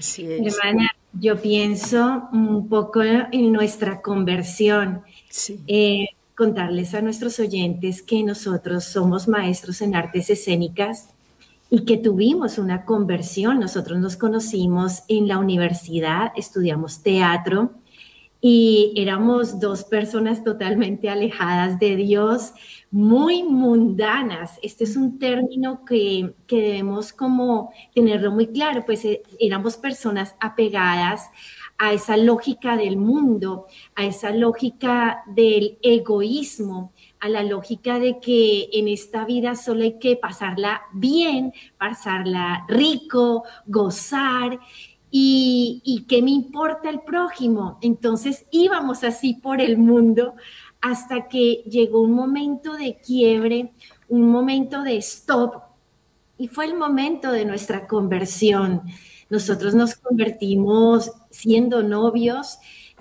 Así es. Hermana, yo pienso un poco en nuestra conversión. Sí. Contarles a nuestros oyentes que nosotros somos maestros en artes escénicas y que tuvimos una conversión. Nosotros nos conocimos en la universidad, estudiamos teatro y éramos dos personas totalmente alejadas de Dios, muy mundanas. Este es un término que debemos como tenerlo muy claro, pues éramos personas apegadas a esa lógica del mundo, a esa lógica del egoísmo, a la lógica de que en esta vida solo hay que pasarla bien, pasarla rico, gozar, y qué me importa el prójimo. Entonces íbamos así por el mundo hasta que llegó un momento de quiebre, un momento de stop, y fue el momento de nuestra conversión. Nosotros nos convertimos siendo novios,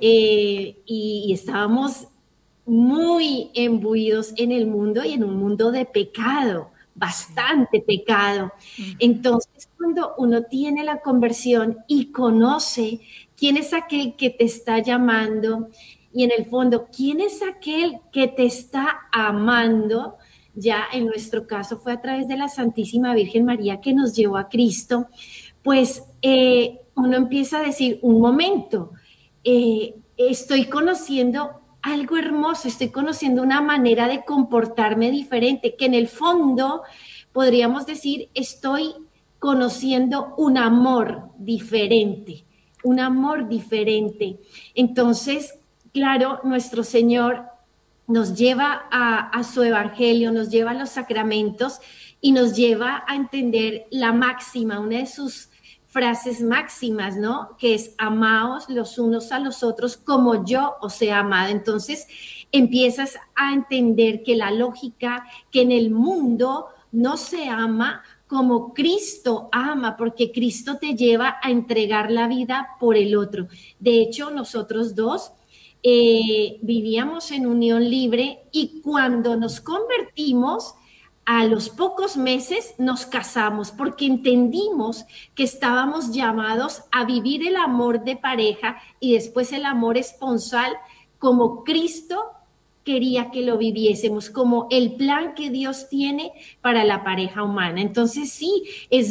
y estábamos muy imbuidos en el mundo y en un mundo de pecado, Sí. bastante pecado. Ujú. Entonces, cuando uno tiene la conversión y conoce quién es aquel que te está llamando y en el fondo, quién es aquel que te está amando, ya en nuestro caso fue a través de la Santísima Virgen María que nos llevó a Cristo, pues uno empieza a decir, un momento, estoy conociendo algo hermoso, estoy conociendo una manera de comportarme diferente, que en el fondo podríamos decir, estoy conociendo un amor diferente, un amor diferente. Entonces, claro, nuestro Señor nos lleva a su evangelio, nos lleva a los sacramentos y nos lleva a entender la máxima, una de sus frases máximas, ¿no? Que es amaos los unos a los otros como yo os he amado. Entonces empiezas a entender que la lógica, que en el mundo no se ama como Cristo ama, porque Cristo te lleva a entregar la vida por el otro. De hecho, nosotros dos vivíamos en unión libre y cuando nos convertimos, a los pocos meses nos casamos porque entendimos que estábamos llamados a vivir el amor de pareja y después el amor esponsal como Cristo quería que lo viviésemos, como el plan que Dios tiene para la pareja humana. Entonces sí,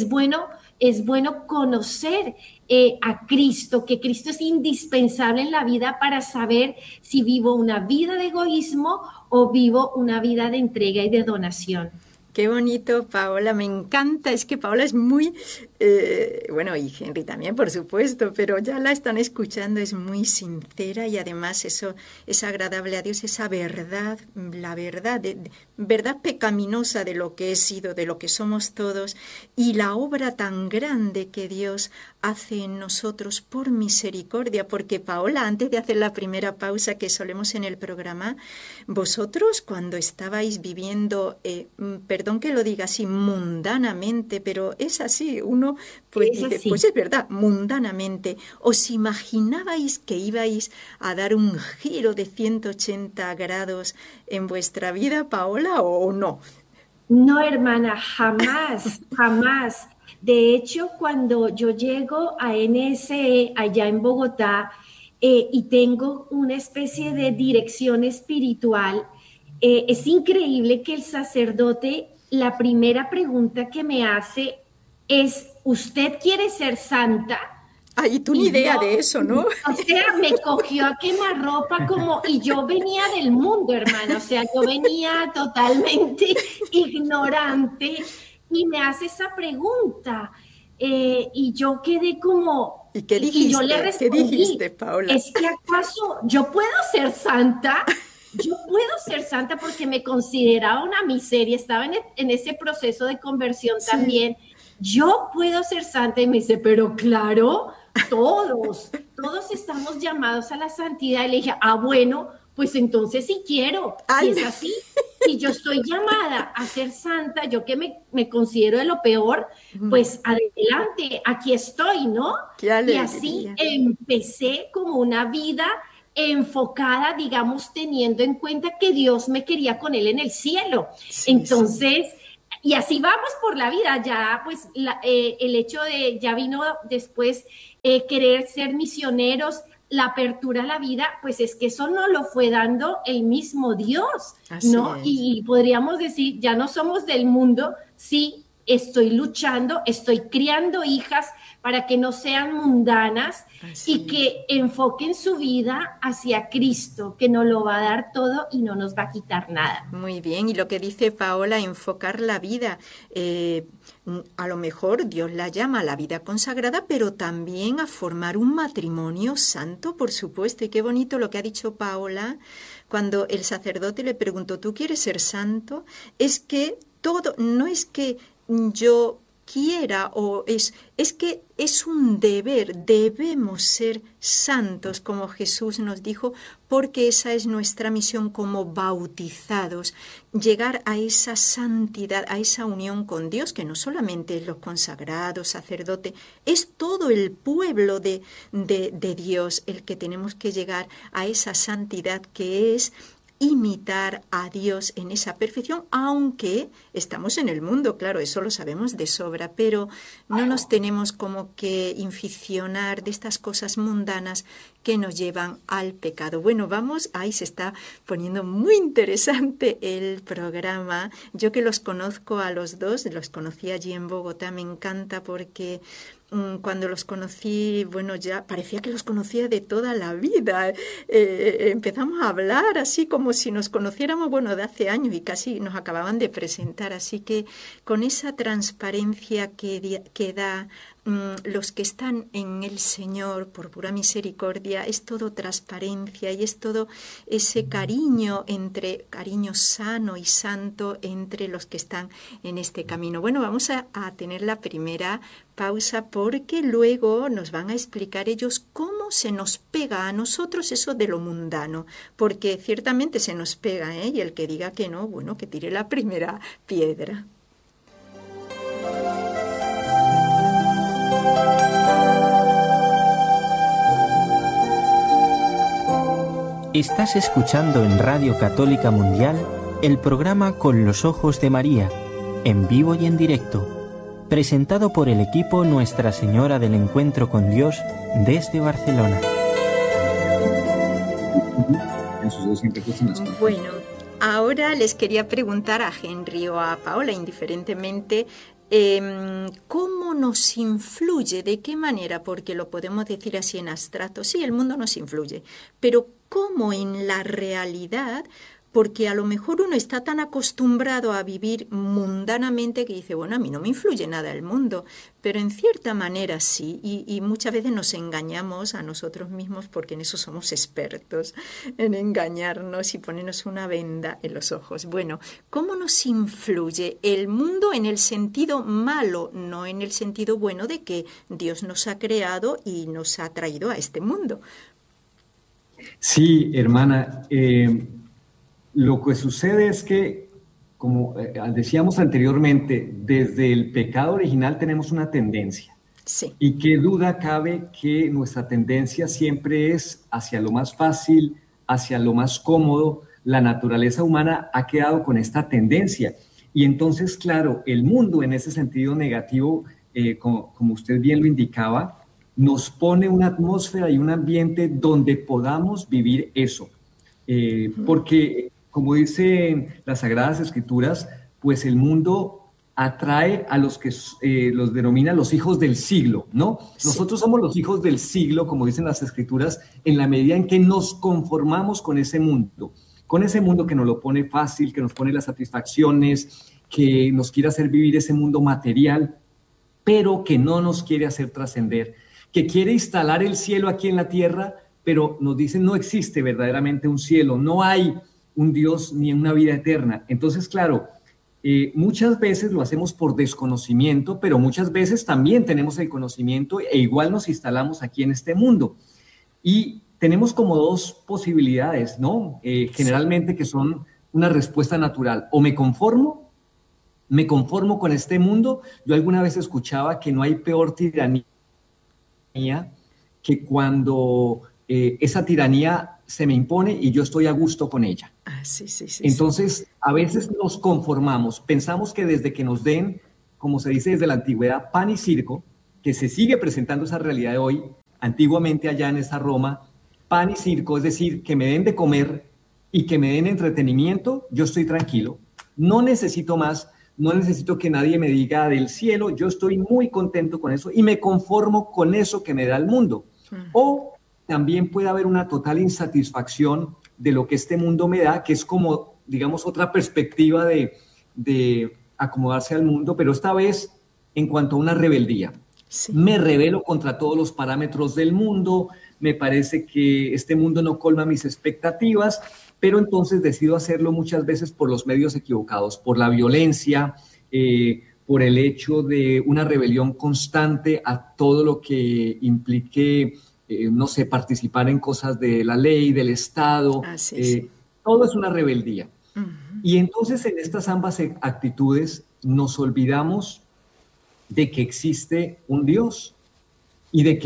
es bueno conocer a Cristo, que Cristo es indispensable en la vida para saber si vivo una vida de egoísmo o vivo una vida de entrega y de donación. Qué bonito, Paola, me encanta. Es que Paola es muy, bueno, y Henry también, por supuesto, pero ya la están escuchando, es muy sincera y además eso es agradable a Dios, esa verdad, la verdad, verdad pecaminosa de lo que he sido, de lo que somos todos, y la obra tan grande que Dios hace en nosotros por misericordia, porque Paola, antes de hacer la primera pausa que solemos en el programa, vosotros cuando estabais viviendo, perdón que lo diga así, mundanamente, pero es así, uno pues Es dice, pues así. es verdad, mundanamente, ¿os imaginabais que ibais a dar un giro de 180 grados en vuestra vida, Paola, o no? No, hermana, jamás, jamás. De hecho, cuando yo llego a NSE allá en Bogotá, y tengo una especie de dirección espiritual, es increíble que el sacerdote, la primera pregunta que me hace es, ¿usted quiere ser santa? Ay, tú ni Y yo, idea de eso, ¿no? o sea, me cogió a quemarropa como, y yo venía del mundo, hermana, o sea, yo venía totalmente ignorante y me hace esa pregunta. Y yo quedé como, ¿Y qué y yo le dijiste? ¿Qué respondí, dijiste, Paola? ¿es que acaso yo puedo ser santa? Yo puedo ser santa porque me consideraba una miseria, estaba en ese proceso de conversión Sí. también. Yo puedo ser santa y me dice, pero claro, todos estamos llamados a la santidad. Y le dije, ah, bueno, pues entonces si quiero, si Anda. es así, si yo estoy llamada a ser santa, yo que me considero de lo peor, pues adelante, aquí estoy, ¿no? Qué Y así alegría. empecé como una vida enfocada, digamos, teniendo en cuenta que Dios me quería con él en el cielo. Sí, sí. Entonces, Y así vamos por la vida, ya pues el hecho de, ya vino después querer ser misioneros, la apertura a la vida, pues es que eso nos lo fue dando el mismo Dios, Así ¿no? es. Y podríamos decir, ya no somos del mundo, sí, estoy luchando, estoy criando hijas para que no sean mundanas y Así es. que enfoquen su vida hacia Cristo, que nos lo va a dar todo y no nos va a quitar nada. Muy bien, y lo que dice Paola, enfocar la vida. A lo mejor Dios la llama a la vida consagrada, pero también a formar un matrimonio santo, por supuesto. Y qué bonito lo que ha dicho Paola cuando el sacerdote le preguntó, ¿tú quieres ser santo? Es que todo, no es que yo quiera o es que es un deber, debemos ser santos como Jesús nos dijo, porque esa es nuestra misión como bautizados, llegar a esa santidad, a esa unión con Dios, que no solamente es los consagrados, sacerdote, es todo el pueblo de Dios el que tenemos que llegar a esa santidad que es imitar a Dios en esa perfección, aunque estamos en el mundo, claro, eso lo sabemos de sobra, pero no nos tenemos como que inficionar de estas cosas mundanas que nos llevan al pecado. Bueno, vamos, ahí se está poniendo muy interesante el programa. Yo que los conozco a los dos, los conocí allí en Bogotá, me encanta porque cuando los conocí, bueno, ya parecía que los conocía de toda la vida. Empezamos a hablar así como si nos conociéramos, bueno, de hace años y casi nos acababan de presentar. Así que con esa transparencia que da los que están en el Señor por pura misericordia, es todo transparencia y es todo ese cariño sano y santo entre los que están en este camino. Bueno, vamos a tener la primera pausa porque luego nos van a explicar ellos cómo se nos pega a nosotros eso de lo mundano, porque ciertamente se nos pega, ¿eh? Y el que diga que no, bueno, que tire la primera piedra. Estás escuchando en Radio Católica Mundial el programa Con los Ojos de María, en vivo y en directo, presentado por el equipo Nuestra Señora del Encuentro con Dios desde Barcelona. Bueno, ahora les quería preguntar a Henry o a Paola, indiferentemente, ¿cómo nos influye? ¿De qué manera? Porque lo podemos decir así en abstracto. Sí, el mundo nos influye, pero ¿cómo en la realidad? Porque a lo mejor uno está tan acostumbrado a vivir mundanamente que dice, bueno, a mí no me influye nada el mundo, pero en cierta manera sí, y muchas veces nos engañamos a nosotros mismos porque en eso somos expertos, en engañarnos y ponernos una venda en los ojos. Bueno, ¿cómo nos influye el mundo en el sentido malo, no en el sentido bueno de que Dios nos ha creado y nos ha traído a este mundo? Sí, hermana, lo que sucede es que, como decíamos anteriormente, desde el pecado original tenemos una tendencia. Sí. Y qué duda cabe que nuestra tendencia siempre es hacia lo más fácil, hacia lo más cómodo. La naturaleza humana ha quedado con esta tendencia. Y entonces, claro, el mundo en ese sentido negativo, como usted bien lo indicaba, nos pone una atmósfera y un ambiente donde podamos vivir eso. Porque, como dicen las Sagradas Escrituras, pues el mundo atrae a los que los denomina los hijos del siglo, ¿no? Sí. Nosotros somos los hijos del siglo, como dicen las Escrituras, en la medida en que nos conformamos con ese mundo que nos lo pone fácil, que nos pone las satisfacciones, que nos quiere hacer vivir ese mundo material, pero que no nos quiere hacer trascender, que quiere instalar el cielo aquí en la tierra, pero nos dicen no existe verdaderamente un cielo, no hay un Dios ni una vida eterna. Entonces, claro, muchas veces lo hacemos por desconocimiento, pero muchas veces también tenemos el conocimiento e igual nos instalamos aquí en este mundo. Y tenemos como dos posibilidades, ¿no? Generalmente que son una respuesta natural. O me conformo con este mundo. Yo alguna vez escuchaba que no hay peor tiranía que cuando esa tiranía se me impone y yo estoy a gusto con ella. Sí. Entonces, a veces nos conformamos, pensamos que desde que nos den, como se dice desde la antigüedad, pan y circo, que se sigue presentando esa realidad de hoy, antiguamente allá en esa Roma, pan y circo, es decir, que me den de comer y que me den entretenimiento, yo estoy tranquilo, no necesito más, no necesito que nadie me diga del cielo, yo estoy muy contento con eso y me conformo con eso que me da el mundo. O también puede haber una total insatisfacción de lo que este mundo me da, que es como, digamos, otra perspectiva de acomodarse al mundo, pero esta vez en cuanto a una rebeldía. Sí. Me rebelo contra todos los parámetros del mundo, me parece que este mundo no colma mis expectativas, pero entonces decido hacerlo muchas veces por los medios equivocados, por la violencia, por el hecho de una rebelión constante a todo lo que implique, no sé, participar en cosas de la ley, del Estado. Sí. Todo es una rebeldía. Y entonces en estas ambas actitudes nos olvidamos de que existe un Dios y de que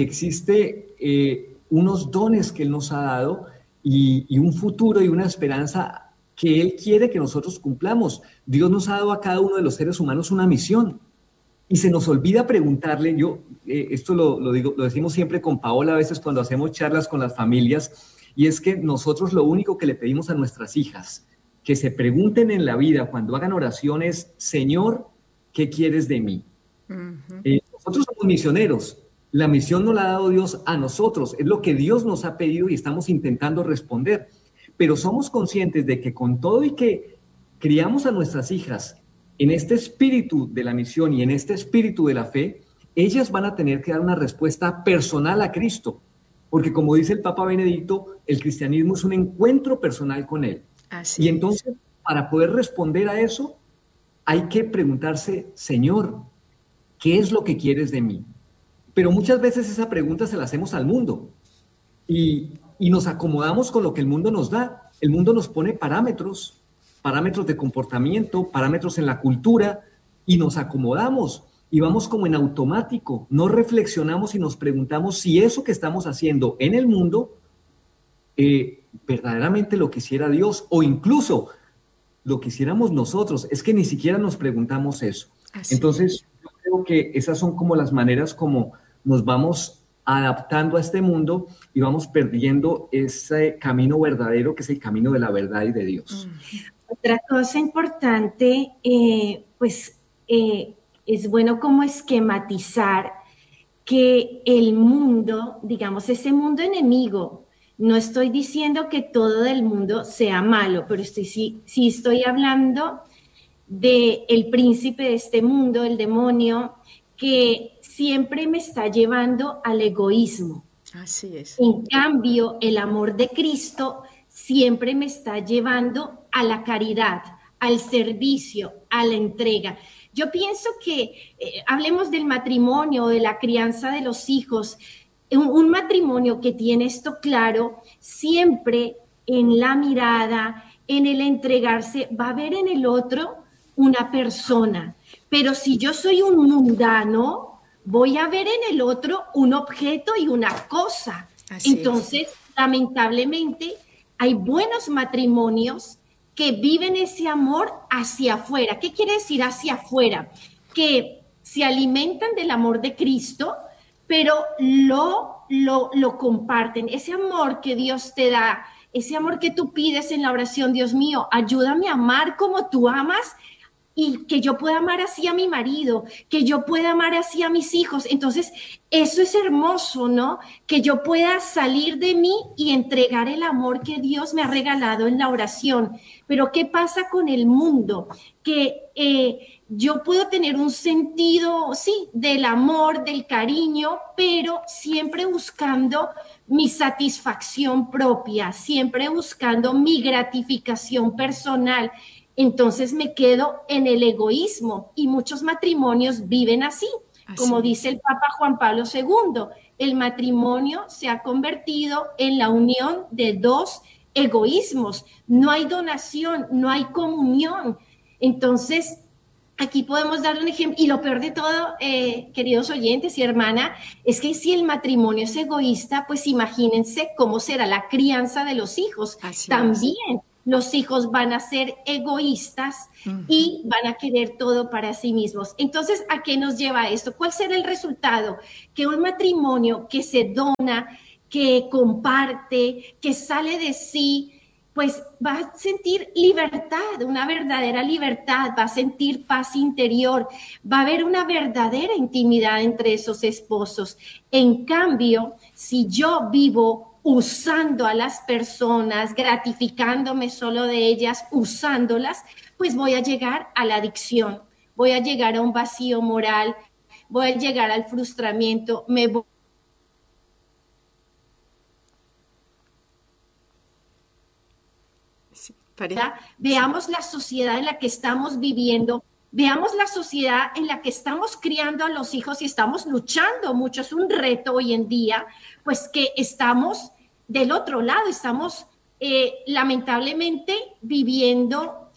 existe unos dones que Él nos ha dado y un futuro y una esperanza que Él quiere que nosotros cumplamos. Dios nos ha dado a cada uno de los seres humanos una misión y se nos olvida preguntarle, esto lo decimos siempre con Paola a veces cuando hacemos charlas con las familias, y es que nosotros lo único que le pedimos a nuestras hijas, que se pregunten en la vida cuando hagan oraciones, Señor, ¿qué quieres de mí? Nosotros somos misioneros, la misión nos la ha dado Dios a nosotros, es lo que Dios nos ha pedido y estamos intentando responder, pero somos conscientes de que con todo y que criamos a nuestras hijas en este espíritu de la misión y en este espíritu de la fe, ellas van a tener que dar una respuesta personal a Cristo, porque como dice el Papa Benedicto, el cristianismo es un encuentro personal con Él. Y entonces, para poder responder a eso, hay que preguntarse, Señor, ¿qué es lo que quieres de mí? Pero muchas veces esa pregunta se la hacemos al mundo y nos acomodamos con lo que el mundo nos da. El mundo nos pone parámetros de comportamiento, parámetros en la cultura y nos acomodamos y vamos como en automático. No reflexionamos y nos preguntamos si eso que estamos haciendo en el mundo verdaderamente lo quisiera Dios o incluso lo quisiéramos nosotros. Es que ni siquiera nos preguntamos eso. Entonces, yo creo que esas son como las maneras como nos vamos adaptando a este mundo y vamos perdiendo ese camino verdadero que es el camino de la verdad y de Dios. Otra cosa importante, es bueno como esquematizar que el mundo, digamos, ese mundo enemigo, no estoy diciendo que todo el mundo sea malo, pero sí estoy hablando del príncipe de este mundo, el demonio, que siempre me está llevando al egoísmo. Así es. En cambio, el amor de Cristo siempre me está llevando a la caridad, al servicio, a la entrega. Yo pienso que, hablemos del matrimonio, de la crianza de los hijos, un matrimonio que tiene esto claro, siempre en la mirada, en el entregarse, va a ver en el otro una persona. Pero si yo soy un mundano, voy a ver en el otro un objeto y una cosa. Entonces, lamentablemente, hay buenos matrimonios que viven ese amor hacia afuera. ¿Qué quiere decir hacia afuera? Que se alimentan del amor de Cristo, pero lo comparten. Ese amor que Dios te da, ese amor que tú pides en la oración, Dios mío, ayúdame a amar como tú amas, y que yo pueda amar así a mi marido, que yo pueda amar así a mis hijos. Entonces, eso es hermoso, ¿no? Que yo pueda salir de mí y entregar el amor que Dios me ha regalado en la oración. Pero, ¿qué pasa con el mundo? Que yo puedo tener un sentido, sí, del amor, del cariño, pero siempre buscando mi satisfacción propia, siempre buscando mi gratificación personal. Entonces me quedo en el egoísmo y muchos matrimonios viven así. Como dice el Papa Juan Pablo II, el matrimonio se ha convertido en la unión de dos egoísmos. No hay donación, no hay comunión. Entonces, aquí podemos dar un ejemplo, y lo peor de todo, queridos oyentes y hermana, es que si el matrimonio es egoísta, pues imagínense cómo será la crianza de los hijos. Así También los hijos van a ser egoístas y van a querer todo para sí mismos. Entonces, ¿a qué nos lleva esto? ¿Cuál será el resultado? Que un matrimonio que se dona, que comparte, que sale de sí, pues va a sentir libertad, una verdadera libertad, va a sentir paz interior, va a haber una verdadera intimidad entre esos esposos. En cambio, si yo vivo usando a las personas, gratificándome solo de ellas, usándolas, pues voy a llegar a la adicción, voy a llegar a un vacío moral, voy a llegar al frustramiento, me voy. Veamos la sociedad en la que estamos viviendo, veamos la sociedad en la que estamos criando a los hijos y estamos luchando mucho. Es un reto hoy en día, pues que estamos del otro lado, estamos lamentablemente viviendo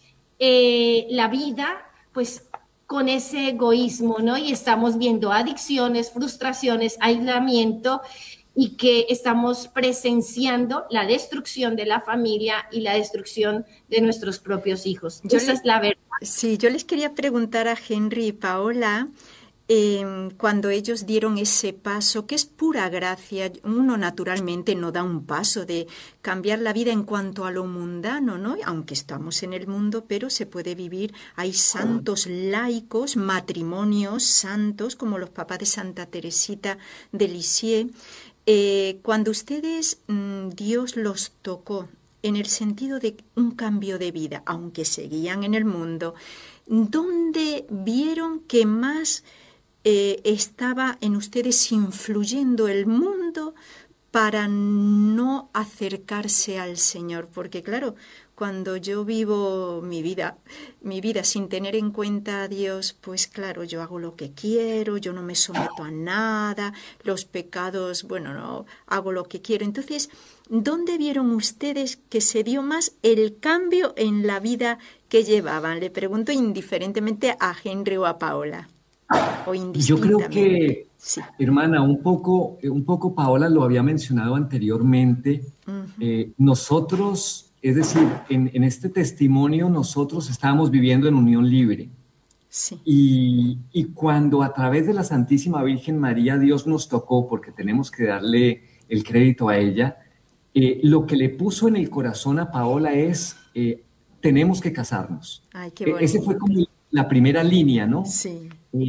la vida pues con ese egoísmo, ¿no? Y estamos viendo adicciones, frustraciones, aislamiento, y que estamos presenciando la destrucción de la familia y la destrucción de nuestros propios hijos. Esa es la verdad. Sí, yo les quería preguntar a Henry y Paola, cuando ellos dieron ese paso, que es pura gracia, uno naturalmente no da un paso de cambiar la vida en cuanto a lo mundano, ¿no? Aunque estamos en el mundo, pero se puede vivir, hay santos laicos, matrimonios santos, como los papás de Santa Teresita de Lisieux. Cuando ustedes, Dios los tocó en el sentido de un cambio de vida, aunque seguían en el mundo, ¿dónde vieron que más estaba en ustedes influyendo el mundo para no acercarse al Señor? Porque claro, cuando yo vivo mi vida sin tener en cuenta a Dios, pues claro, yo hago lo que quiero, yo no me someto a nada, los pecados, bueno, no, hago lo que quiero. Entonces, ¿dónde vieron ustedes que se dio más el cambio en la vida que llevaban? Le pregunto indiferentemente a Henry o a Paola, o indistintamente. Yo creo que, sí, hermana, un poco Paola lo había mencionado anteriormente. Nosotros, es decir, en este testimonio nosotros estábamos viviendo en unión libre. sí. Y cuando a través de la Santísima Virgen María Dios nos tocó, porque tenemos que darle el crédito a ella, lo que le puso en el corazón a Paola es, tenemos que casarnos. Ay, qué bonito. Ese fue como la primera línea, ¿no? Sí.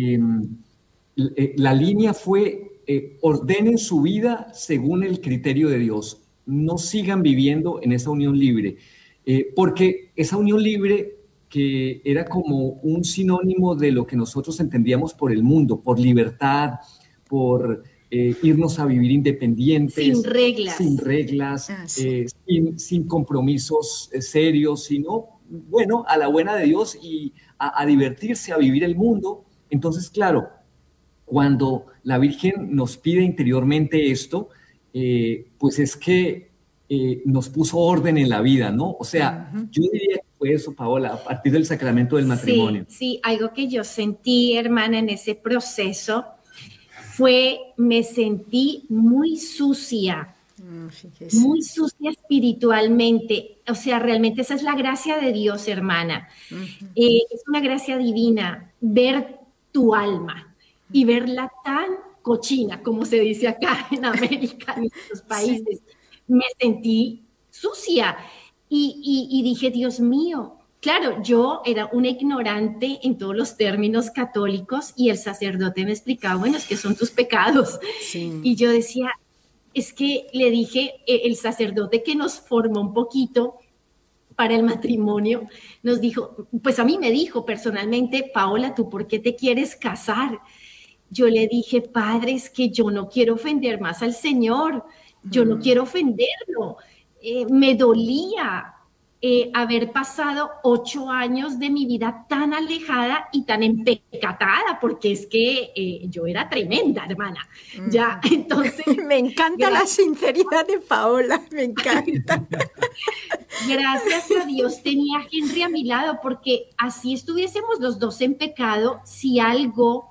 La línea fue, ordenen su vida según el criterio de Dios. No sigan viviendo en esa unión libre, porque esa unión libre que era como un sinónimo de lo que nosotros entendíamos por el mundo, por libertad, por irnos a vivir independientes, sin reglas, sin compromisos serios, sino, bueno, a la buena de Dios y a divertirse, a vivir el mundo. Entonces, claro, cuando la Virgen nos pide interiormente esto, pues es que nos puso orden en la vida, ¿no? O sea, yo diría que fue eso, Paola, a partir del sacramento del matrimonio. Sí, algo que yo sentí, hermana, en ese proceso me sentí muy sucia, muy sucia espiritualmente. O sea, realmente esa es la gracia de Dios, hermana. Es una gracia divina, ver tu alma y verla tan cochina, como se dice acá en América, en nuestros países. Sí. Me sentí sucia y dije, Dios mío, claro, yo era una ignorante en todos los términos católicos y el sacerdote me explicaba, bueno, es que son tus pecados. Sí. Y yo decía, es que le dije, el sacerdote que nos formó un poquito para el matrimonio, nos dijo, pues a mí me dijo personalmente, Paola, ¿tú por qué te quieres casar? Yo le dije, padre, es que yo no quiero ofender más al Señor, yo no quiero ofenderlo. Me dolía haber pasado 8 años de mi vida tan alejada y tan empecatada, porque es que yo era tremenda, hermana. Ya, entonces... Me encanta la sinceridad de Paola, me encanta. gracias a Dios tenía a Henry a mi lado, porque así estuviésemos los dos en pecado, si algo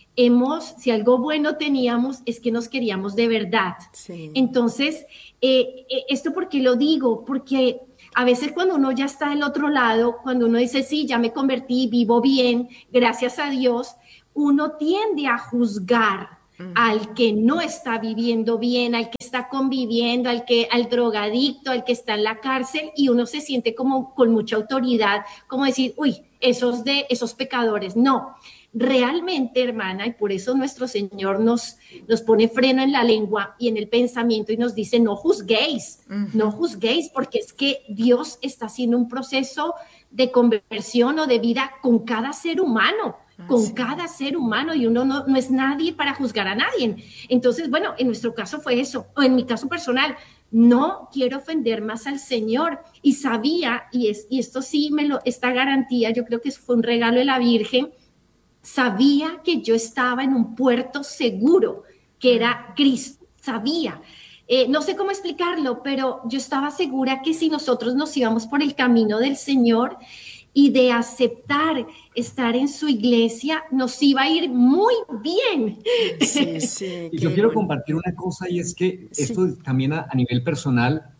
bueno teníamos, es que nos queríamos de verdad. Sí. Entonces, ¿esto por qué lo digo? Porque a veces cuando uno ya está del otro lado, cuando uno dice, sí, ya me convertí, vivo bien, gracias a Dios, uno tiende a juzgar al que no está viviendo bien, al que está conviviendo, al drogadicto, al que está en la cárcel, y uno se siente como con mucha autoridad, como decir, uy, esos pecadores. No, realmente, hermana, y por eso nuestro Señor nos pone freno en la lengua y en el pensamiento y nos dice, no juzguéis, no juzguéis, porque es que Dios está haciendo un proceso de conversión o de vida con cada ser humano. Cada ser humano, y uno no es nadie para juzgar a nadie. Entonces, bueno, en nuestro caso fue eso, o en mi caso personal, no quiero ofender más al Señor, y sabía, y esto sí esta garantía, yo creo que fue un regalo de la Virgen, sabía que yo estaba en un puerto seguro, que era Cristo, sabía. No sé cómo explicarlo, pero yo estaba segura que si nosotros nos íbamos por el camino del Señor y de aceptar estar en su iglesia, nos iba a ir muy bien. Sí, y yo quiero compartir una cosa, y es que esto también a nivel personal,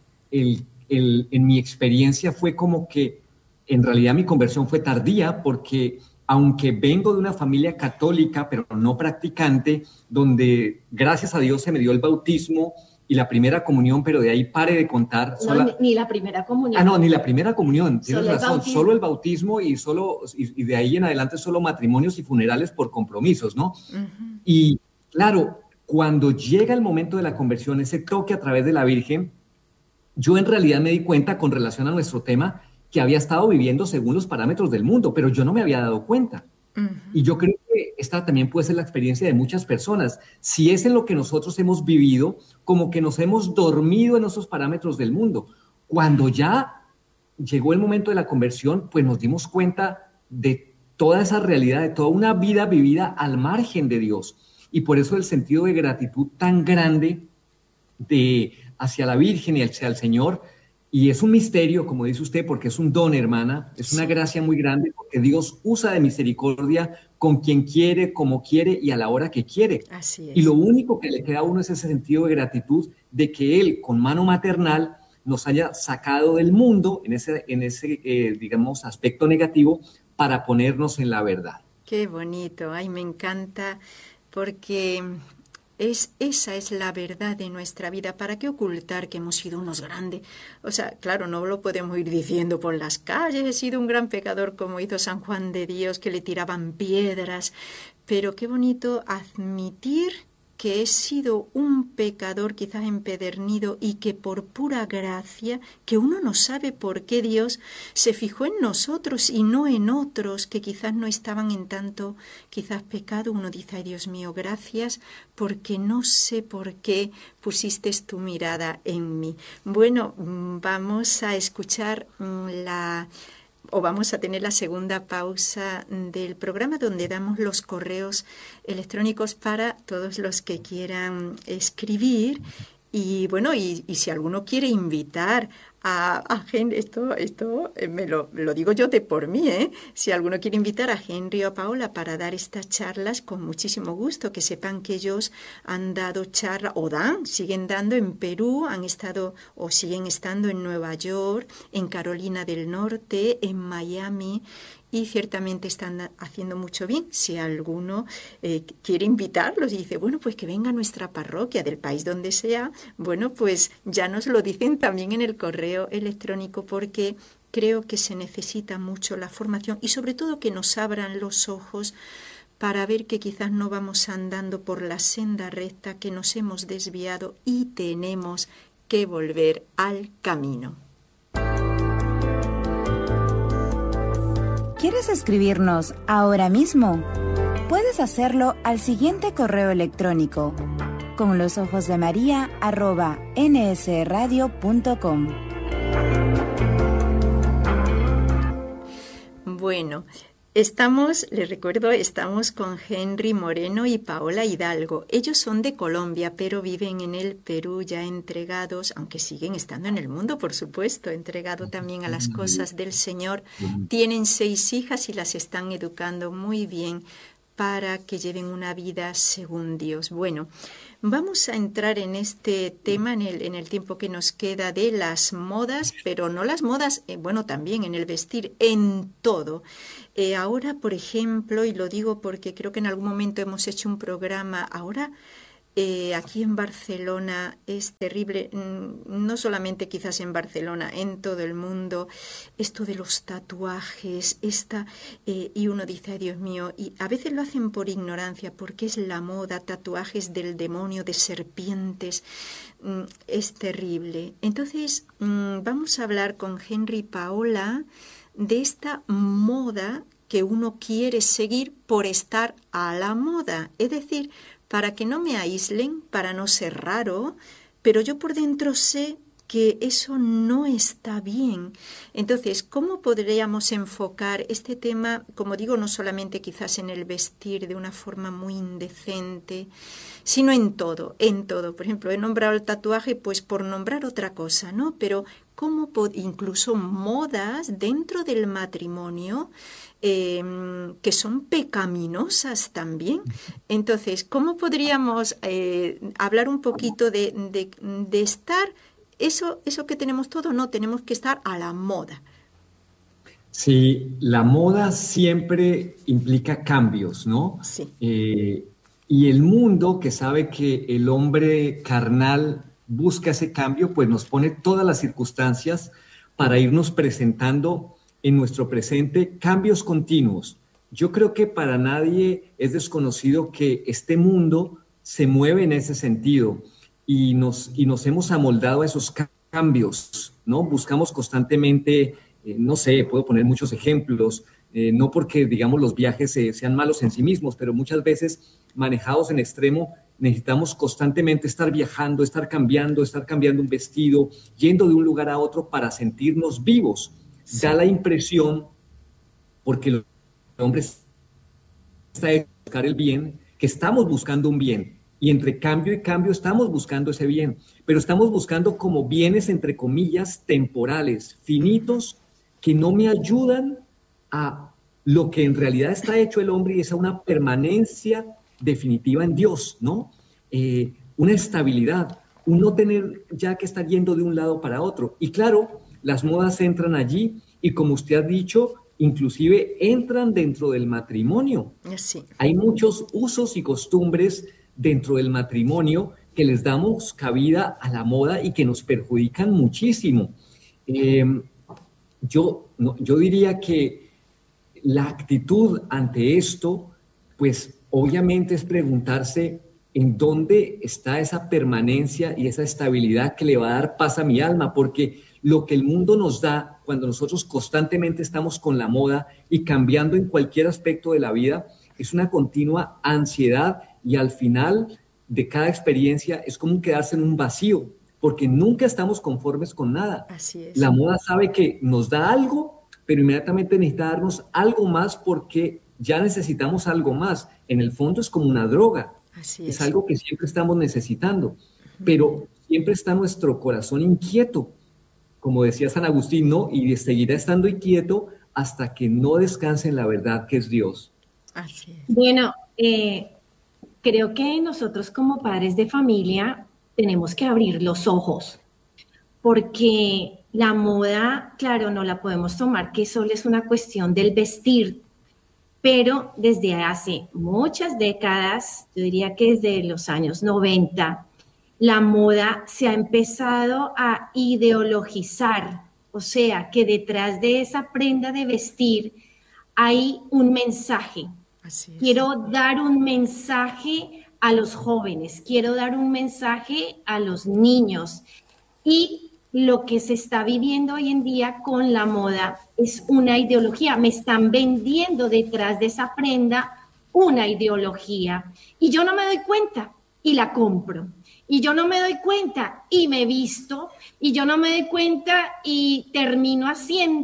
en mi experiencia fue como que en realidad mi conversión fue tardía, porque aunque vengo de una familia católica, pero no practicante, donde gracias a Dios se me dio el bautismo y la primera comunión, pero de ahí pare de contar. Ni la primera comunión. No, ni la primera comunión, tienes razón, solo el bautismo y de ahí en adelante solo matrimonios y funerales por compromisos, ¿no? Uh-huh. Y claro, cuando llega el momento de la conversión, ese toque a través de la Virgen, yo en realidad me di cuenta, con relación a nuestro tema, que había estado viviendo según los parámetros del mundo, pero yo no me había dado cuenta. Uh-huh. Y yo creo que esta también puede ser la experiencia de muchas personas. Si es en lo que nosotros hemos vivido, como que nos hemos dormido en esos parámetros del mundo. Cuando ya llegó el momento de la conversión, pues nos dimos cuenta de toda esa realidad, de toda una vida vivida al margen de Dios. Y por eso el sentido de gratitud tan grande hacia la Virgen y hacia el Señor. Y es un misterio, como dice usted, porque es un don, hermana, es una gracia muy grande, porque Dios usa de misericordia con quien quiere, como quiere y a la hora que quiere. Así es. Y lo único que le queda a uno es ese sentido de gratitud de que Él, con mano maternal, nos haya sacado del mundo en ese digamos, aspecto negativo para ponernos en la verdad. Qué bonito, ay, me encanta, porque esa es la verdad de nuestra vida. ¿Para qué ocultar que hemos sido unos grandes? O sea, claro, no lo podemos ir diciendo por las calles, he sido un gran pecador como hizo San Juan de Dios, que le tiraban piedras, pero qué bonito admitir que he sido un pecador quizás empedernido y que por pura gracia, que uno no sabe por qué Dios se fijó en nosotros y no en otros que quizás no estaban en tanto quizás pecado, uno dice, ay Dios mío, gracias porque no sé por qué pusiste tu mirada en mí. Bueno, vamos a escuchar vamos a tener la segunda pausa del programa, donde damos los correos electrónicos para todos los que quieran escribir. Y bueno, y si alguno quiere invitar a Henry, esto me lo digo yo de por mí, si alguno quiere invitar a Henry o a Paola para dar estas charlas, con muchísimo gusto, que sepan que ellos han dado charlas, siguen dando en Perú, han estado o siguen estando en Nueva York, en Carolina del Norte, en Miami, y ciertamente están haciendo mucho bien. Si alguno quiere invitarlos y dice, bueno, pues que venga a nuestra parroquia del país donde sea, bueno, pues ya nos lo dicen también en el correo electrónico, porque creo que se necesita mucho la formación y sobre todo que nos abran los ojos para ver que quizás no vamos andando por la senda recta, que nos hemos desviado y tenemos que volver al camino. ¿Quieres escribirnos ahora mismo? Puedes hacerlo al siguiente correo electrónico: conlosojosdemaria@nsradio.com. Bueno, Les recuerdo, estamos con Henry Moreno y Paola Hidalgo. Ellos son de Colombia, pero viven en el Perú ya entregados, aunque siguen estando en el mundo, por supuesto, entregado también a las cosas del Señor. Tienen 6 hijas y las están educando muy bien para que lleven una vida según Dios. Bueno, vamos a entrar en este tema en el tiempo que nos queda de las modas, pero no las modas, bueno, también en el vestir, en todo. Ahora, por ejemplo, y lo digo porque creo que en algún momento hemos hecho un programa, ahora aquí en Barcelona es terrible, no solamente quizás en Barcelona, en todo el mundo, esto de los tatuajes, y uno dice, ay Dios mío, y a veces lo hacen por ignorancia, porque es la moda, tatuajes del demonio, de serpientes, es terrible. Entonces, vamos a hablar con Henry y Paola de esta moda que uno quiere seguir por estar a la moda, es decir, para que no me aíslen, para no ser raro, pero yo por dentro sé que eso no está bien. Entonces, ¿cómo podríamos enfocar este tema, como digo, no solamente quizás en el vestir de una forma muy indecente, sino en todo, en todo? Por ejemplo, he nombrado el tatuaje pues por nombrar otra cosa, ¿no? Pero cómo incluso modas dentro del matrimonio que son pecaminosas también. Entonces, ¿cómo podríamos hablar un poquito de estar, eso que tenemos todo, no, tenemos que estar a la moda? Sí, la moda siempre implica cambios, ¿no? Sí. Y el mundo, que sabe que el hombre carnal busca ese cambio, pues nos pone todas las circunstancias para irnos presentando en nuestro presente cambios continuos. Yo creo que para nadie es desconocido que este mundo se mueve en ese sentido y nos hemos amoldado a esos cambios, ¿no? Buscamos constantemente, no sé, puedo poner muchos ejemplos, no porque, digamos, los viajes sean malos en sí mismos, pero muchas veces manejados en extremo, necesitamos constantemente estar viajando, estar cambiando un vestido, yendo de un lugar a otro para sentirnos vivos. Sí. Da la impresión, porque el hombre está hecho para buscar el bien, que estamos buscando un bien. Y entre cambio y cambio estamos buscando ese bien. Pero estamos buscando como bienes, entre comillas, temporales, finitos, que no me ayudan a lo que en realidad está hecho el hombre, y es a una permanencia definitiva en Dios, ¿no? Una estabilidad, un no tener ya que estar yendo de un lado para otro. Y claro, las modas entran allí y, como usted ha dicho, inclusive entran dentro del matrimonio. Sí. Hay muchos usos y costumbres dentro del matrimonio que les damos cabida a la moda y que nos perjudican muchísimo. Yo diría que la actitud ante esto, pues obviamente es preguntarse en dónde está esa permanencia y esa estabilidad que le va a dar paz a mi alma, porque lo que el mundo nos da cuando nosotros constantemente estamos con la moda y cambiando en cualquier aspecto de la vida es una continua ansiedad, y al final de cada experiencia es como quedarse en un vacío, porque nunca estamos conformes con nada. Así es. La moda sabe que nos da algo, pero inmediatamente necesita darnos algo más porque ya necesitamos algo más. En el fondo es como una droga. Así es algo que siempre estamos necesitando, pero siempre está nuestro corazón inquieto, como decía San Agustín, ¿no? Y seguirá estando inquieto hasta que no descanse en la verdad que es Dios. Así es. Bueno, creo que nosotros como padres de familia tenemos que abrir los ojos, porque la moda, claro, no la podemos tomar que solo es una cuestión del vestir, pero desde hace muchas décadas, yo diría que desde los años 90, la moda se ha empezado a ideologizar, o sea, que detrás de esa prenda de vestir hay un mensaje. Así es. Quiero dar un mensaje a los jóvenes, quiero dar un mensaje a los niños, y lo que se está viviendo hoy en día con la moda es una ideología. Me están vendiendo detrás de esa prenda una ideología y yo no me doy cuenta y la compro. Y yo no me doy cuenta y me visto, y yo no me doy cuenta y termino haciendo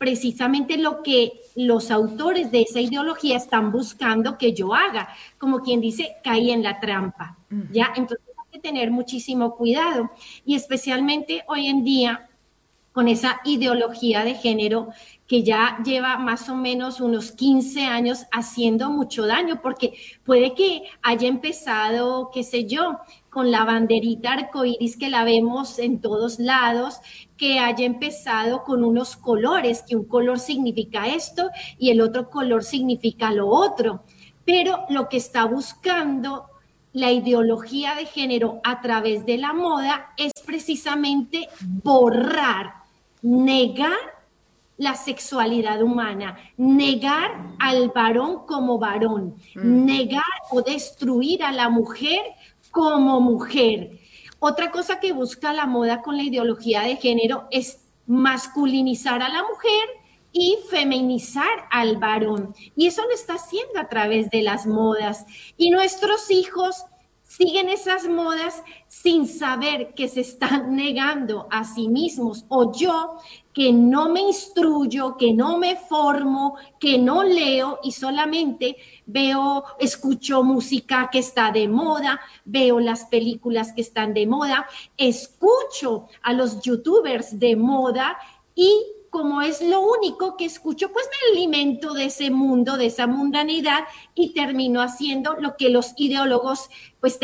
precisamente lo que los autores de esa ideología están buscando que yo haga. Como quien dice, caí en la trampa, ¿ya? Entonces hay que tener muchísimo cuidado. Y especialmente hoy en día, con esa ideología de género que ya lleva más o menos unos 15 años haciendo mucho daño, porque puede que haya empezado, qué sé yo, con la banderita arcoíris que la vemos en todos lados, que haya empezado con unos colores, que un color significa esto y el otro color significa lo otro. Pero lo que está buscando la ideología de género a través de la moda es precisamente borrar, negar la sexualidad humana, negar al varón como varón, negar o destruir a la mujer como mujer. Otra cosa que busca la moda con la ideología de género es masculinizar a la mujer y feminizar al varón. Y eso lo está haciendo a través de las modas. Y nuestros hijos siguen esas modas sin saber que se están negando a sí mismos. O yo, que no me instruyo, que no me formo, que no leo y solamente veo, escucho música que está de moda, veo las películas que están de moda, escucho a los youtubers de moda y como es lo único que escucho, pues me alimento de ese mundo, de esa mundanidad y termino haciendo lo que los ideólogos pues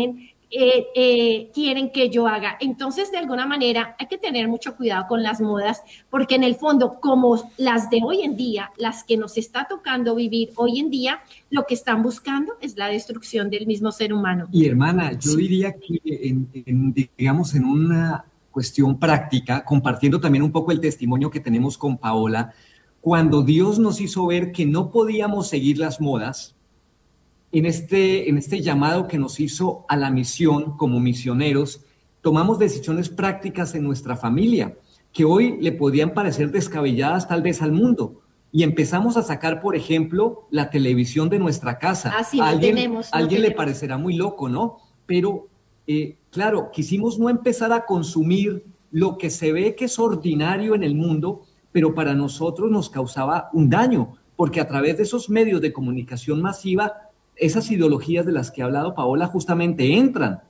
quieren que yo haga. Entonces, de alguna manera, hay que tener mucho cuidado con las modas, porque en el fondo, como las de hoy en día, las que nos está tocando vivir hoy en día, lo que están buscando es la destrucción del mismo ser humano. Y hermana, yo diría que digamos, en una cuestión práctica, compartiendo también un poco el testimonio que tenemos con Paola, cuando Dios nos hizo ver que no podíamos seguir las modas, en este llamado que nos hizo a la misión como misioneros, tomamos decisiones prácticas en nuestra familia, que hoy le podrían parecer descabelladas tal vez al mundo, y empezamos a sacar, por ejemplo, la televisión de nuestra casa. Así a alguien le parecerá muy loco, ¿no? Pero claro, quisimos no empezar a consumir lo que se ve que es ordinario en el mundo, pero para nosotros nos causaba un daño, porque a través de esos medios de comunicación masiva, esas ideologías de las que ha hablado Paola justamente entran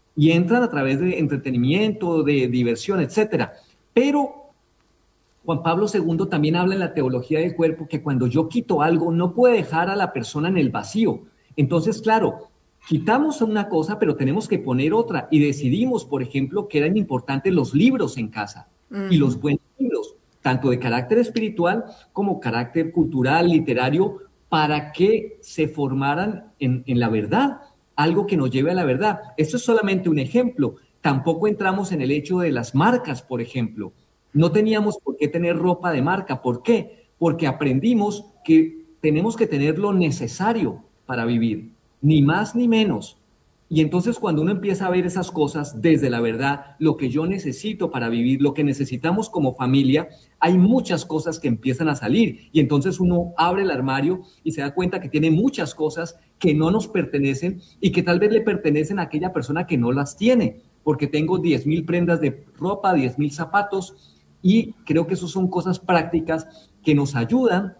a través de entretenimiento, de diversión, etcétera. Pero Juan Pablo II también habla en la teología del cuerpo que cuando yo quito algo no puede dejar a la persona en el vacío. Entonces, claro, quitamos una cosa, pero tenemos que poner otra. Y decidimos, por ejemplo, que eran importantes los libros en casa y los buenos libros, tanto de carácter espiritual como carácter cultural, literario, para que se formaran en la verdad, algo que nos lleve a la verdad. Esto es solamente un ejemplo. Tampoco entramos en el hecho de las marcas, por ejemplo. No teníamos por qué tener ropa de marca. ¿Por qué? Porque aprendimos que tenemos que tener lo necesario para vivir, ni más ni menos. Y entonces cuando uno empieza a ver esas cosas desde la verdad, lo que yo necesito para vivir, lo que necesitamos como familia, hay muchas cosas que empiezan a salir. Y entonces uno abre el armario y se da cuenta que tiene muchas cosas que no nos pertenecen y que tal vez le pertenecen a aquella persona que no las tiene, porque tengo 10,000 prendas de ropa, 10,000 zapatos, y creo que eso son cosas prácticas que nos ayudan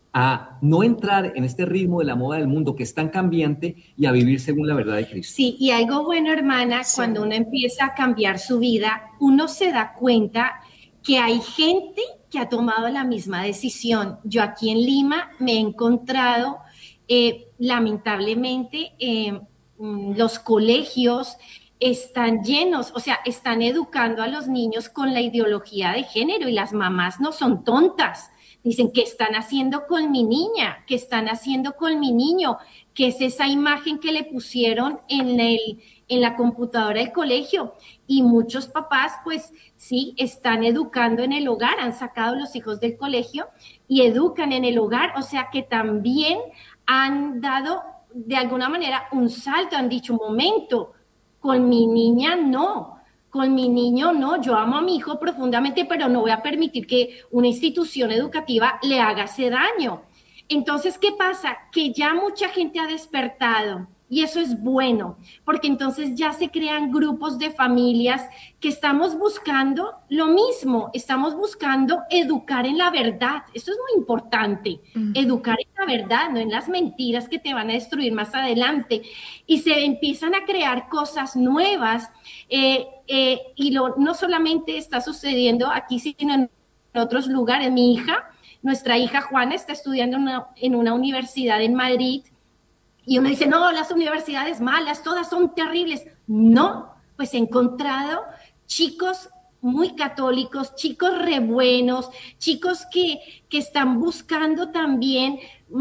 a no entrar en este ritmo de la moda del mundo que es tan cambiante y a vivir según la verdad de Cristo. Sí, y algo bueno, hermana, cuando uno empieza a cambiar su vida, uno se da cuenta que hay gente que ha tomado la misma decisión. Yo aquí en Lima me he encontrado, lamentablemente, los colegios están llenos, o sea, están educando a los niños con la ideología de género y las mamás no son tontas. Dicen, ¿qué están haciendo con mi niña? ¿Qué están haciendo con mi niño? ¿Qué es esa imagen que le pusieron en la computadora del colegio? Y muchos papás, pues sí, están educando en el hogar, han sacado los hijos del colegio y educan en el hogar, o sea que también han dado de alguna manera un salto, han dicho, un momento, con mi niña no. Con mi niño no, yo amo a mi hijo profundamente, pero no voy a permitir que una institución educativa le haga ese daño. Entonces, ¿qué pasa? Que ya mucha gente ha despertado Y eso es bueno, porque entonces ya se crean grupos de familias que estamos buscando lo mismo, estamos buscando educar en la verdad. Eso es muy importante, educar en la verdad, no en las mentiras que te van a destruir más adelante. Y se empiezan a crear cosas nuevas, y no solamente está sucediendo aquí, sino en otros lugares. Nuestra hija Juana está estudiando en una universidad en Madrid. Y uno dice, no, las universidades malas, todas son terribles. No, pues he encontrado chicos muy católicos, chicos re buenos, chicos que están buscando también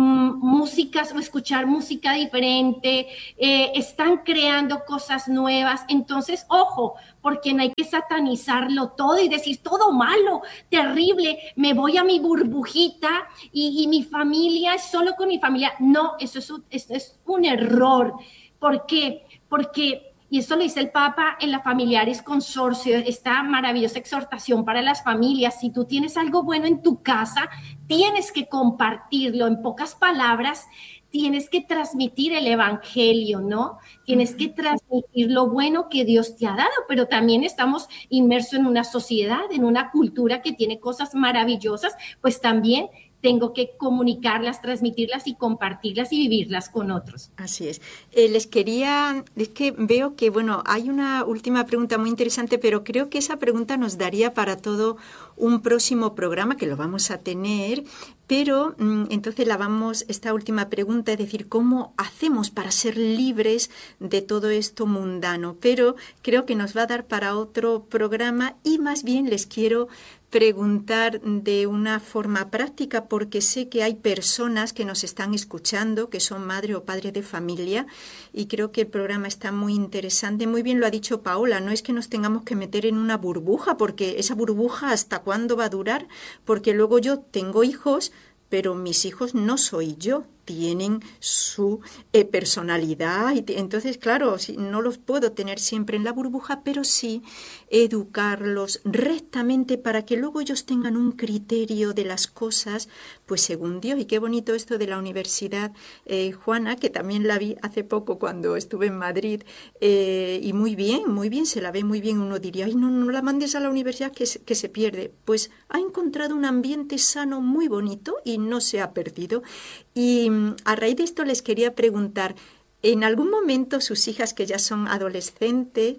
músicas o escuchar música diferente, están creando cosas nuevas. Entonces, ojo, porque no hay que satanizarlo todo y decir todo malo, terrible, me voy a mi burbujita y mi familia es solo con mi familia. No, eso es un error. ¿Por qué? Porque, y esto lo dice el Papa en la Familiaris Consortio, esta maravillosa exhortación para las familias: si tú tienes algo bueno en tu casa, tienes que compartirlo. En pocas palabras, tienes que transmitir el evangelio, ¿no? Tienes que transmitir lo bueno que Dios te ha dado, pero también estamos inmersos en una sociedad, en una cultura que tiene cosas maravillosas, pues también tengo que comunicarlas, transmitirlas y compartirlas y vivirlas con otros. Así es. Es que veo que, bueno, hay una última pregunta muy interesante, pero creo que esa pregunta nos daría para todo un próximo programa, que lo vamos a tener, pero entonces esta última pregunta, es decir, ¿cómo hacemos para ser libres de todo esto mundano? Pero creo que nos va a dar para otro programa, y más bien les quiero preguntar de una forma práctica, porque sé que hay personas que nos están escuchando, que son madre o padre de familia, y creo que el programa está muy interesante. Muy bien lo ha dicho Paola, no es que nos tengamos que meter en una burbuja, porque esa burbuja ¿hasta cuándo va a durar? Porque luego yo tengo hijos, pero mis hijos no soy yo, tienen su personalidad, y entonces, claro, no los puedo tener siempre en la burbuja, pero sí educarlos rectamente para que luego ellos tengan un criterio de las cosas, pues según Dios. Y qué bonito esto de la universidad, Juana, que también la vi hace poco cuando estuve en Madrid, y muy bien, se la ve muy bien. Uno diría, ay, no la mandes a la universidad que se pierde. Pues ha encontrado un ambiente sano muy bonito y no se ha perdido. Y a raíz de esto les quería preguntar, ¿en algún momento sus hijas, que ya son adolescentes,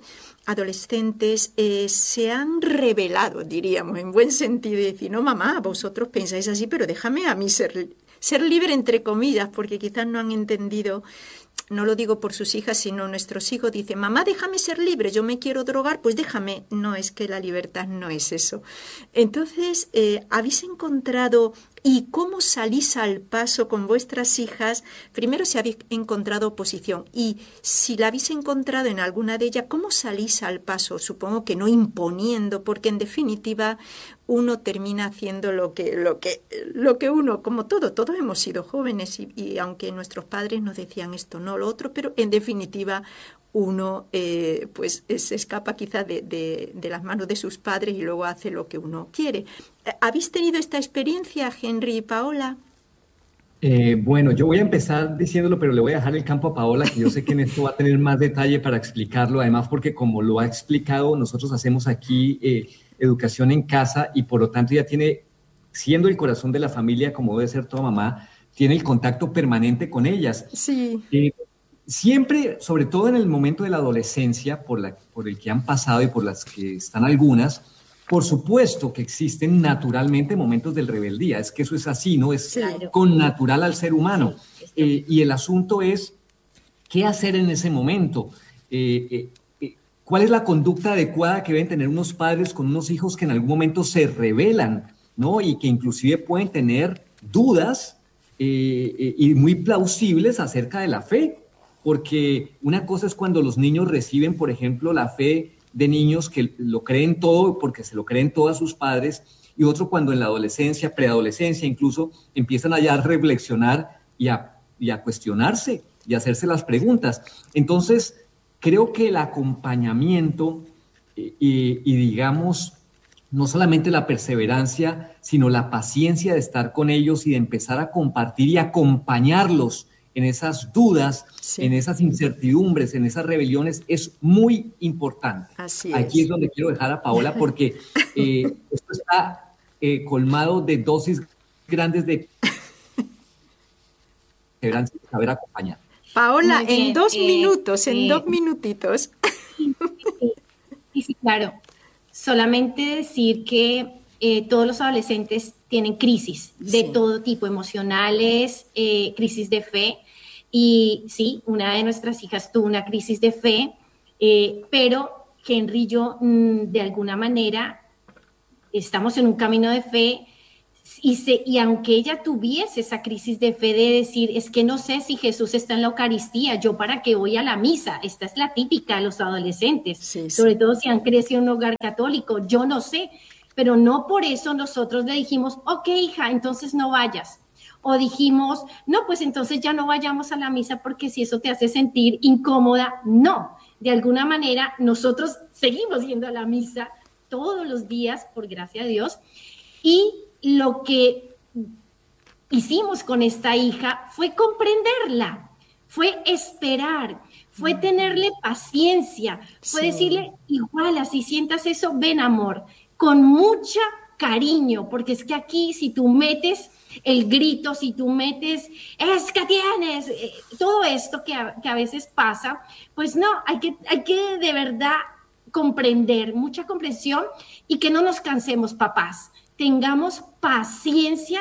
se han rebelado, diríamos, en buen sentido, y decir, no, mamá, vosotros pensáis así, pero déjame a mí ser libre, entre comillas, porque quizás no han entendido? No lo digo por sus hijas, sino nuestros hijos dicen, mamá, déjame ser libre, yo me quiero drogar, pues déjame. No, es que la libertad no es eso. Entonces, ¿habéis encontrado y cómo salís al paso con vuestras hijas? Primero, si habéis encontrado oposición, y si la habéis encontrado en alguna de ellas, ¿cómo salís al paso? Supongo que no imponiendo, porque en definitiva uno termina haciendo lo que uno, como todos hemos sido jóvenes, y aunque nuestros padres nos decían esto, no, lo otro, pero en definitiva uno pues se escapa quizá de las manos de sus padres y luego hace lo que uno quiere. ¿Habéis tenido esta experiencia, Henry y Paola? Bueno, yo voy a empezar diciéndolo, pero le voy a dejar el campo a Paola, que yo sé que en esto va a tener más detalle para explicarlo, además porque, como lo ha explicado, nosotros hacemos aquí educación en casa, y por lo tanto ya tiene, siendo el corazón de la familia, como debe ser toda mamá, tiene el contacto permanente con ellas. Sí. Siempre, sobre todo en el momento de la adolescencia, por el que han pasado y por las que están algunas, por supuesto que existen naturalmente momentos de rebeldía. Es que eso es así, ¿no? Es connatural al ser humano. Y el asunto es, ¿qué hacer en ese momento? ¿Cuál es la conducta adecuada que deben tener unos padres con unos hijos que en algún momento se rebelan, ¿no? Y que inclusive pueden tener dudas y muy plausibles acerca de la fe? Porque una cosa es cuando los niños reciben, por ejemplo, la fe de niños que lo creen todo porque se lo creen todo a sus padres, y otro cuando en la adolescencia, preadolescencia incluso, empiezan a ya reflexionar y a cuestionarse y a hacerse las preguntas. Entonces, creo que el acompañamiento y digamos, no solamente la perseverancia, sino la paciencia de estar con ellos y de empezar a compartir y acompañarlos en esas dudas, sí, en esas incertidumbres, en esas rebeliones, es muy importante. así Aquí es es. donde quiero dejar a Paola porque esto está colmado de dosis grandes de perseverancia y saber acompañar. Paola, Muy en bien. 2 minutos, en 2 minutitos. Sí, sí, sí, sí, claro. Solamente decir que todos los adolescentes tienen crisis de Sí, todo tipo, emocionales, crisis de fe. Y sí, una de nuestras hijas tuvo una crisis de fe, pero Henry y yo, de alguna manera, estamos en un camino de fe y aunque ella tuviese esa crisis de fe de decir, es que no sé si Jesús está en la Eucaristía, yo para qué voy a la misa, esta es la típica de los adolescentes, sí, sobre sí. todo si han crecido en un hogar católico, yo no sé, pero no por eso nosotros le dijimos, ok hija, entonces no vayas. O dijimos, no, pues entonces ya no vayamos a la misa porque si eso te hace sentir incómoda, no. De alguna manera nosotros seguimos yendo a la misa todos los días, por gracia de Dios, y lo que hicimos con esta hija fue comprenderla, fue esperar, fue tenerle paciencia, fue Sí, decirle, igual, así sientas eso, ven amor, con mucha cariño, porque es que aquí si tú metes el grito, si tú metes, es que tienes, todo esto que a veces pasa, pues no, hay que de verdad comprender, mucha comprensión y que no nos cansemos, papás. Tengamos paciencia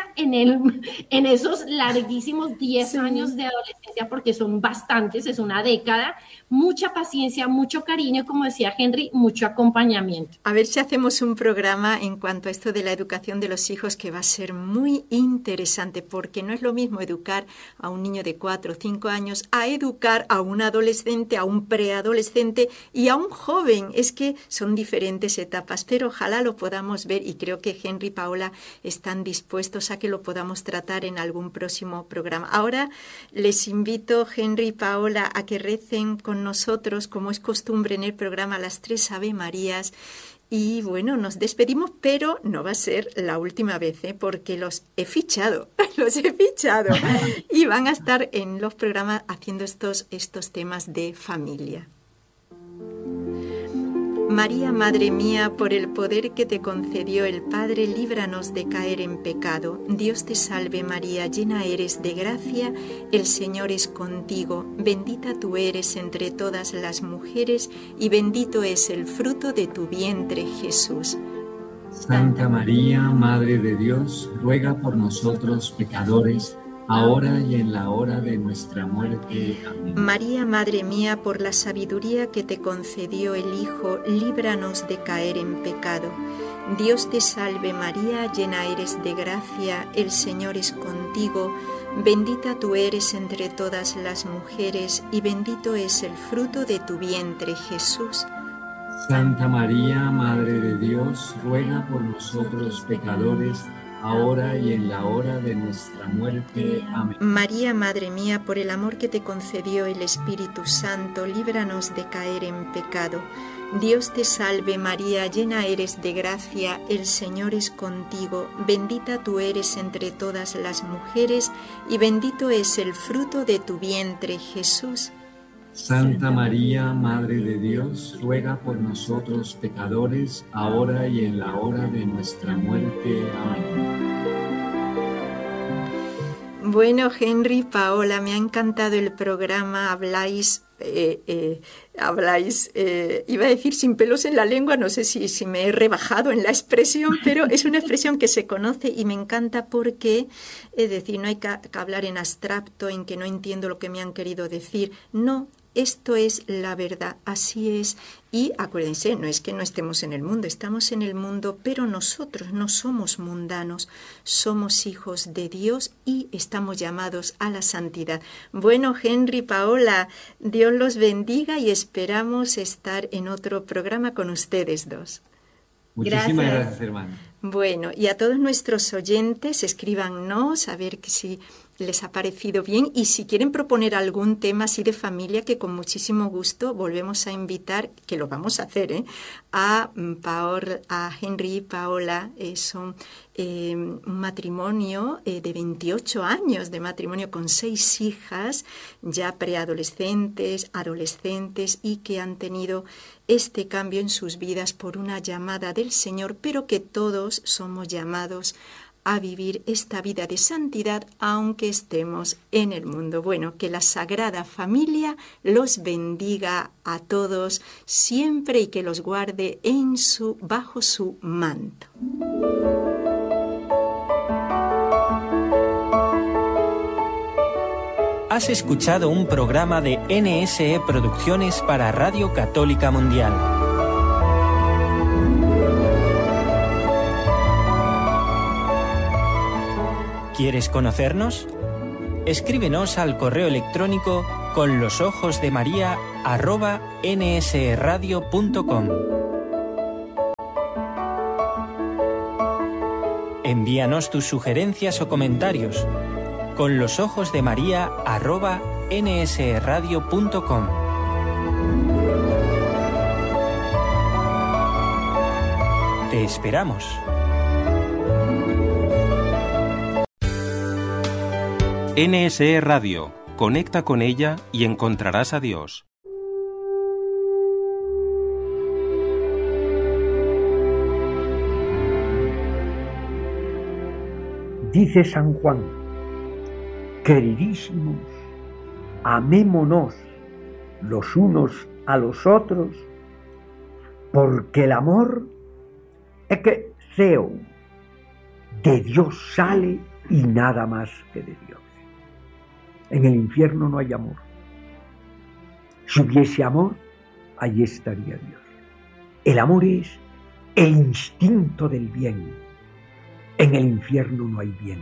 en esos larguísimos 10 sí. años de adolescencia, porque son bastantes, es una década, mucha paciencia, mucho cariño, como decía Henry, mucho acompañamiento. A ver si hacemos un programa en cuanto a esto de la educación de los hijos que va a ser muy interesante, porque no es lo mismo educar a un niño de 4 o 5 años a educar a un adolescente, a un preadolescente y a un joven. Es que son diferentes etapas, pero ojalá lo podamos ver y creo que Henry y Paola están dispuestos a que lo podamos tratar en algún próximo programa. Ahora les invito, Henry y Paola, a que recen con nosotros, como es costumbre en el programa, las 3 Ave Marías. Y bueno, nos despedimos, pero no va a ser la última vez, porque los he fichado y van a estar en los programas haciendo estos temas de familia. María, Madre mía, por el poder que te concedió el Padre, líbranos de caer en pecado. Dios te salve María, llena eres de gracia, el Señor es contigo. Bendita tú eres entre todas las mujeres y bendito es el fruto de tu vientre, Jesús. Santa María, Madre de Dios, ruega por nosotros pecadores, ahora y en la hora de nuestra muerte. Amén. María, Madre mía, por la sabiduría que te concedió el Hijo, líbranos de caer en pecado. Dios te salve María, llena eres de gracia, el Señor es contigo, bendita tú eres entre todas las mujeres y bendito es el fruto de tu vientre, Jesús. Santa María, Madre de Dios, ruega por nosotros pecadores, ahora y en la hora de nuestra muerte. Amén. María, Madre mía, por el amor que te concedió el Espíritu Santo, líbranos de caer en pecado. Dios te salve María, llena eres de gracia, el Señor es contigo, bendita tú eres entre todas las mujeres y bendito es el fruto de tu vientre, Jesús. Santa María, Madre de Dios, ruega por nosotros pecadores, ahora y en la hora de nuestra muerte. Amén. Bueno, Henry, Paola, me ha encantado el programa, habláis, iba a decir sin pelos en la lengua, no sé si me he rebajado en la expresión, pero es una expresión que se conoce y me encanta porque, es decir, no hay que hablar en abstracto, en que no entiendo lo que me han querido decir, no. Esto es la verdad, así es. Y acuérdense, no es que no estemos en el mundo, estamos en el mundo, pero nosotros no somos mundanos, somos hijos de Dios y estamos llamados a la santidad. Bueno, Henry, Paola, Dios los bendiga y esperamos estar en otro programa con ustedes dos. Muchísimas gracias, hermano. Bueno, y a todos nuestros oyentes, escríbanos a ver que si les ha parecido bien, y si quieren proponer algún tema así de familia, que con muchísimo gusto volvemos a invitar, que lo vamos a hacer, a Henry y Paola. Son un matrimonio de 28 años de matrimonio con 6 hijas, ya preadolescentes, adolescentes, y que han tenido este cambio en sus vidas por una llamada del Señor, pero que todos somos llamados a vivir esta vida de santidad aunque estemos en el mundo. Bueno, que la Sagrada Familia los bendiga a todos siempre y que los guarde bajo su manto. Has escuchado un programa de NSE Producciones para Radio Católica Mundial. ¿Quieres conocernos? Escríbenos al correo electrónico conlosojosdemaria@nsradio.com. Envíanos tus sugerencias o comentarios conlosojosdemaria@nsradio.com. Te esperamos. NSE Radio. Conecta con ella y encontrarás a Dios. Dice San Juan: queridísimos, amémonos los unos a los otros, porque el amor es que Theo de Dios sale y nada más que de Dios. En el infierno no hay amor. Si hubiese amor, allí estaría Dios. El amor es el instinto del bien. En el infierno no hay bien.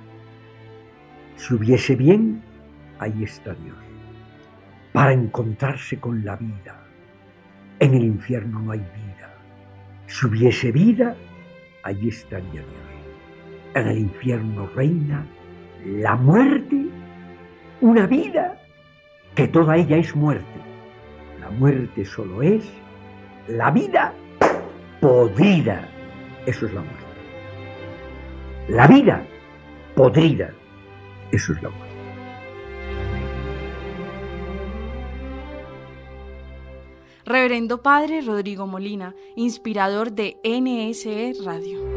Si hubiese bien, ahí está Dios, para encontrarse con la vida. En el infierno no hay vida. Si hubiese vida, allí estaría Dios. En el infierno reina la muerte, una vida que toda ella es muerte. La muerte solo es la vida podrida. Eso es la muerte. La vida podrida. Eso es la muerte. Reverendo Padre Rodrigo Molina, inspirador de NSE Radio.